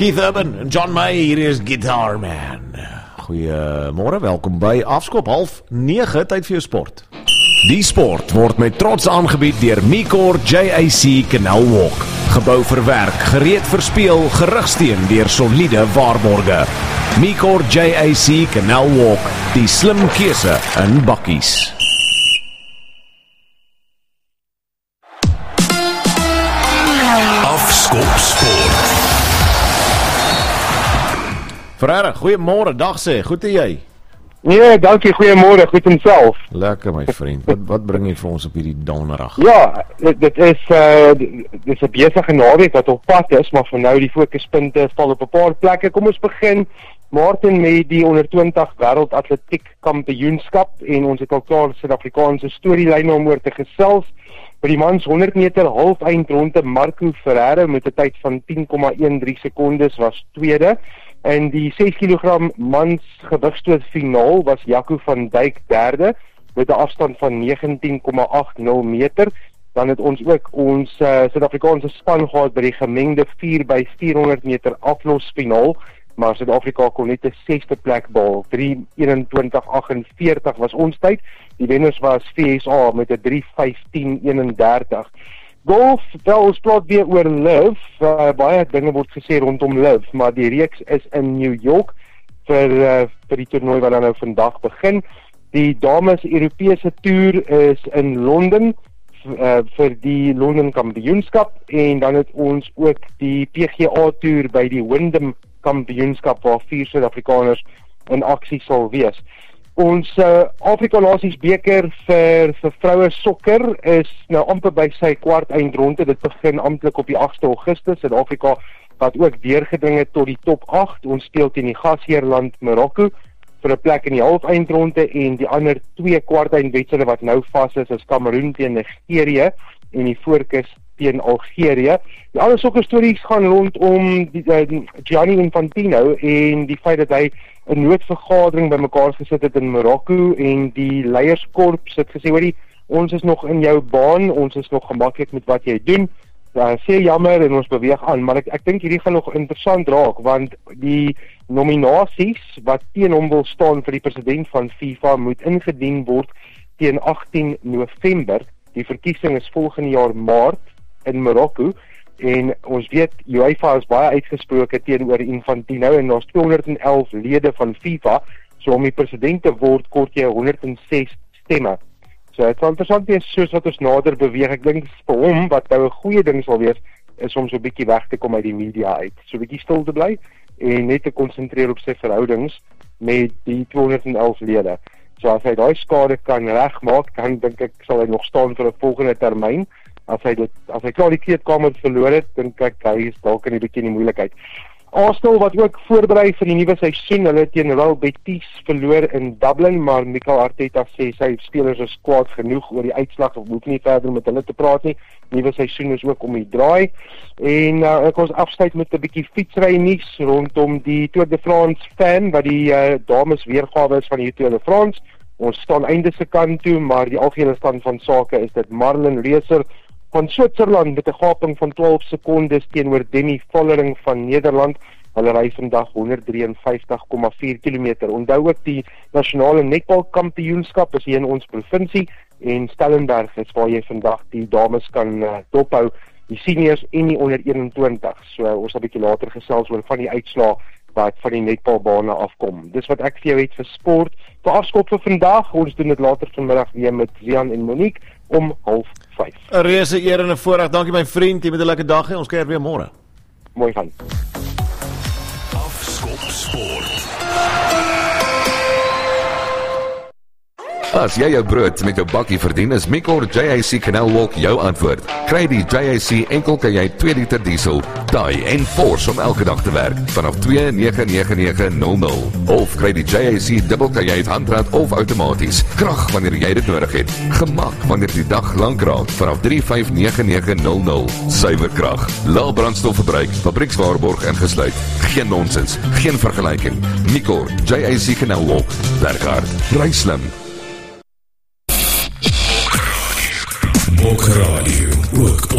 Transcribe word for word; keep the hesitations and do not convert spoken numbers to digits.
Keith Urban en John May, hier is Guitar Man. Goeiemôre, welkom by Afskop, half nege, tyd vir jou sport. Die sport word met trots aangebied deur Micor J A C Canal Walk. Gebou vir werk, gereed vir speel, gerugsteen deur soliede waarborge. Micor J A C Canal Walk, die slim keuse in bakkies. Afskop Sport. Ferreira, goeiemôre, dag sê, goed en jy? Nee, dankie, goeiemôre, goed en self. Lekker my vriend, wat, wat bring jy vir ons op hierdie donderdag? Ja, dit, dit is uh, dit is 'n besige naweek wat op pad is, maar vir nou die fokuspunte val op 'n paar plekke. Kom ons begin, Martin, met die onder twintig wêreld atletiek kampioenskap, en ons het al klaar Suid-Afrikaanse storielyne om oor te gesels. By die mans honderd meter halfeindronde, Marco Ferreira met 'n tyd van tien komma drie sekondes was tweede. En die ses kilogram mans gewigstoot finaal was Jaco van Dijk derde met 'n afstand van negentien komma agt nul meter. Dan het ons ook ons uh, Suid-Afrikaanse span gehad by die gemengde vier by vierhonderd meter aflosfinaal, maar Suid-Afrika kon net 'n sesde plek behaal. drie eenentwintig agtenveertig was ons tyd. Die wenners was V S A met 'n drie vyftien eenendertig. Golf, wel, ons praat weer oor Liv, uh, baie dinge word gesê rondom Liv, maar die reeks is in New York vir, uh, vir die toernooi wat dan nou vandag begin. Die dames Europese toer is in Londen uh, vir die Londen kampioenskap, en dan het ons ook die P G A toer by die Wyndham kampioenskap waar vier Suid-Afrikaners in aksie sal wees. Ons uh, Afrika Nasies beker vir, vir vroue sokker is nou amper by sy kwart eindronde. Dit begin amptelik op die agste Augustus. Suid-Afrika wat ook deurgedring het tot die top agt. Ons speel teen die gasheerland Marokko vir 'n plek in die halfeindronde, en die ander twee kwartfinale wat nou vas is, is Kameroen teen Nigerië en die voorkus teen Algerië. Die ander sokkerstories gaan rondom die, uh, Gianni Infantino en die feit dat hy 'n noodvergadering bymekaar gesit het in Marokko, en die leierskorps het gesê, hoorie, ons is nog in jou baan, ons is nog gemaklik met wat jy doen. Uh, sê jammer en ons beweeg aan, maar ek, ek dink hierdie gaan nog interessant raak, want die nominasies wat teen hom wil staan vir die president van FIFA moet ingedien word teen agtien November. Die verkiesing is volgende jaar Maart in Marokko, en ons weet UEFA is baie uitgesproke teenoor Infantino, en daar's tweehonderd en elf lede van FIFA, so om die president te word kort jy honderd en ses stemme. So dit sal interessant wees soos wat ons nader beweeg. Ek dink vir hom wat nou 'n goeie ding sal wees, is om so 'n bietjie weg te kom uit die media uit, so 'n bietjie stil te bly en net te konsentreer op sy verhoudings met die tweehonderd en elf lede. So as hy daai skade kan regmaak, dan dink ek sal hy nog staan vir 'n volgende termyn. As hy dit, as hy klaar die kleedkamer verloor het, dink ek hy is dalk in 'n bietjie in die moeilikheid. Arsenal wat ook voorberei vir die nuwe seisoen, hulle teen Real Betis verloor in Dublin, maar Mikel Arteta sê sy spelers is kwaad genoeg oor die uitslag, of moet nie verder met hulle te praat nie. Die nuwe seisoen is ook om die draai. En uh, ek ons afsluit met 'n bietjie fietsry nuus rondom die Tour de France fan, wat die uh, dames weergawe is van die Tour de France. Ons staan einde se kant toe, maar die algehele stand van sake is dit Marlon Reusser van Switserland met 'n gaping van twaalf sekondes teenoor Demi Vollering van Nederland. Hulle ry vandag honderd drie en vyftig komma vier kilometer. Onthou ook die nasionale netbalkampioenskap is hier in ons provinsie, en Stellenberg is waar jy vandag die dames kan uh, dophou, die seniors en die onder eenentwintig. So uh, ons sal 'n bietjie later gesels oor van die uitslae wat van die netbalbane afkom. Dis wat ek vir jou het vir sport. Vir afskop vir vandag, ons doen dit later vanmiddag weer met Zian en Monique om half vyf. 'n Reuse eer en 'n voorreg. Dankie my vriend, jy moet 'n lekker dag hê. Ons kuier weer môre. Mooi gaan. Afskop Sport. As jy jou brood met jou bakkie verdien, is Micor J A C Canal Walk jou antwoord. Kry die J A C enkel kajuit twee liter diesel, taai en force om elke dag te werk vanaf twee nege nege nege nul nul. Of kry die J A C dubbel kajuit handrat of outomaties. Krag wanneer jy dit nodig het. Gemak wanneer die dag lank raak vanaf drie vyf nege nege nul nul. Suiwer krag, lae brandstofverbruik, fabriekswaarborg ingesluit. Geen nonsens, geen vergelyking. Micor J A C Canal Walk. Werk hard, ry slim. Ook radio, ook